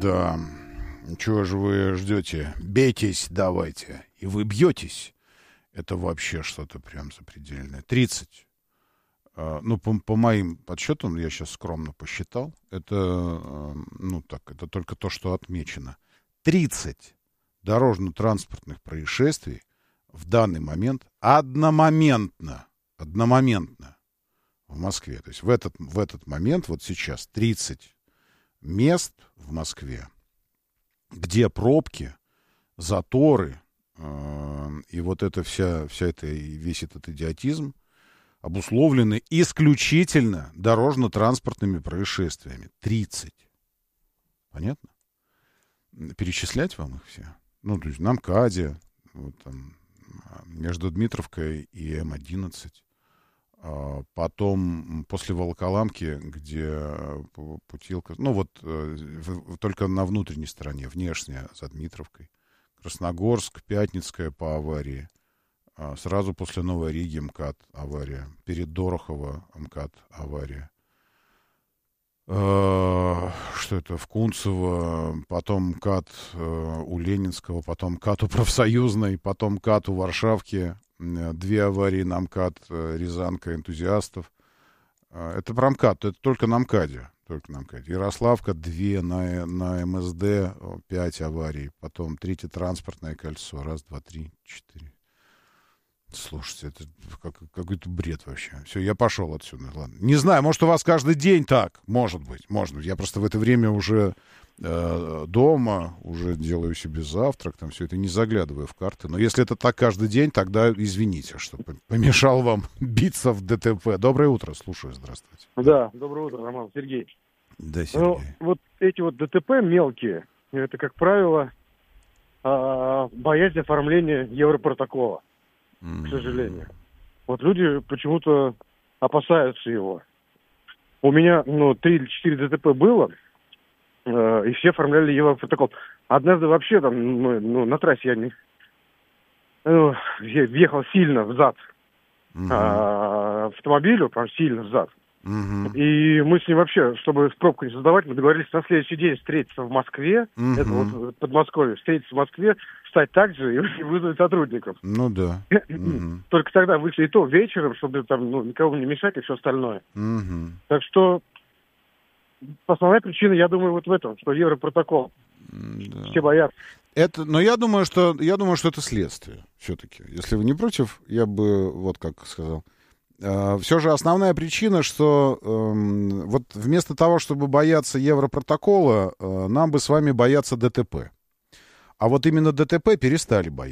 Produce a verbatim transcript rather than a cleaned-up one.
Да. Чего же вы ждете? Бейтесь давайте. И вы бьетесь. Это вообще что-то прям запредельное. тридцать. Ну, по, по моим подсчетам, я сейчас скромно посчитал, это, ну так, это только то, что отмечено. тридцать дорожно-транспортных происшествий в данный момент одномоментно, одномоментно в Москве. То есть в этот, в этот момент, вот сейчас, тридцать мест в Москве, где пробки, заторы, э, и вот это вся, вся это, весь этот идиотизм обусловлены исключительно дорожно-транспортными происшествиями. тридцать. Понятно? Перечислять вам их все? Ну, то есть на МКАДе, вот там, между Дмитровкой и Эм одиннадцать. А потом, после Волоколамки, где Путилка... Ну, вот в, только на внутренней стороне, внешняя, за Дмитровкой. Красногорск, Пятницкая по аварии. Сразу после Новой Риги МКАД авария. Перед Дорохово МКАД авария. Что это? В Кунцево, потом МКАД у Ленинского, потом МКАД у Профсоюзной, потом МКАД у Варшавки. Две аварии на МКАД Рязанка, энтузиастов. Это про МКАД, это только на МКАДе. Только на МКАДе. Ярославка, две, на, на Эм Эс Дэ пять аварий. Потом третье транспортное кольцо. Раз, два, три, четыре. Слушайте, это как, какой-то бред вообще. Все, я пошел отсюда. Ладно. Не знаю, может, у вас каждый день так. Может быть, может быть. Я просто в это время уже э, дома, уже делаю себе завтрак, там все это, не заглядываю в карты. Но если это так каждый день, тогда извините, что помешал вам биться в Дэ Тэ Пэ. Доброе утро, слушаю, здравствуйте. Да, доброе утро, Роман, Сергей. Да, Сергей. Ну, вот эти вот Дэ Тэ Пэ мелкие, это, как правило, боязнь оформления европротокола. К сожалению. Вот люди почему-то опасаются его. У меня, ну, три или четыре Дэ Тэ Пэ было, э, и все оформляли европротокол. Однажды вообще там, ну, ну на трассе я не... Э, я въехал сильно взад uh-huh. а, автомобилю, прям сильно взад. Uh-huh. И мы с ним вообще, чтобы пробку не создавать, мы договорились на следующий день встретиться в Москве, uh-huh. это вот Подмосковье, встретиться в Москве, встать так же и вызвать сотрудников. Ну да. Uh-huh. Только тогда вышли и то вечером, чтобы там ну, никого не мешать и все остальное. Uh-huh. Так что основная причина, я думаю, вот в этом, что европротокол. Да. Все боятся. Это, но я думаю, что я думаю, что это следствие все-таки. Если вы не против, я бы вот как сказал. Все же основная причина, что э, вот вместо того, чтобы бояться европротокола, э, нам бы с вами бояться Дэ Тэ Пэ. А вот именно Дэ Тэ Пэ перестали бояться.